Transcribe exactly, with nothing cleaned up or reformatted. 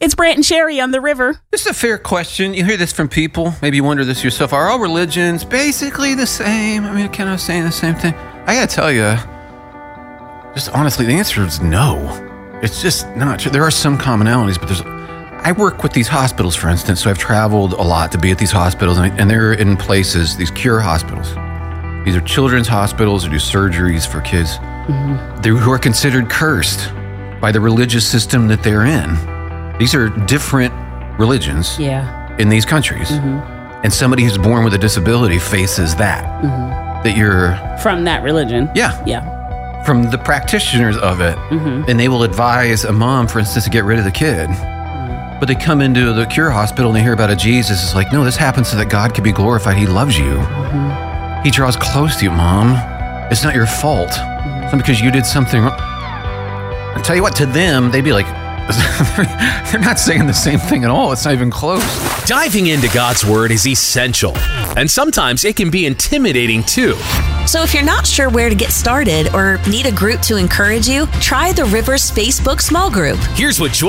It's Brant and Sherry on the river. This is a fair question. You hear this from people. Maybe you wonder this yourself. Are all religions basically the same? I mean, kind of saying the same thing. I gotta tell you, just honestly, the answer is no. It's just not true. There are some commonalities, but there's... I work with these hospitals, for instance, so I've traveled a lot to be at these hospitals, and they're in places, these cure hospitals. These are children's hospitals who do surgeries for kids mm-hmm. They're, who are considered cursed by the religious system that they're in. These are different religions yeah. in these countries. Mm-hmm. And somebody who's born with a disability faces that. Mm-hmm. That you're... From that religion. Yeah. Yeah. From the practitioners of it. Mm-hmm. And they will advise a mom, for instance, to get rid of the kid. Mm-hmm. But they come into the cure hospital and they hear about a Jesus. It's like, no, this happens so that God can be glorified. He loves you. Mm-hmm. He draws close to you, Mom. It's not your fault. Mm-hmm. It's not because you did something wrong. I tell you what, to them, they'd be like, they're not saying the same thing at all. It's not even close. Diving into God's Word is essential, and sometimes it can be intimidating too. So if you're not sure where to get started or need a group to encourage you, try the River's Facebook small group. Here's what Joy